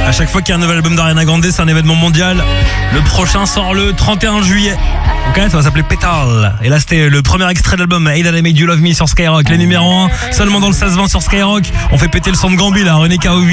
À chaque fois qu'il y a un nouvel album d'Ariana Grande, c'est un événement mondial. Le prochain sort le 31 juillet. Ok, ça va s'appeler Pétale. Et là, c'était le premier extrait de l'album Hey That I Made You Love Me sur Skyrock. Les numéros 1, seulement dans le 16-20 sur Skyrock. On fait péter le son de Gambi là, René Kaoui.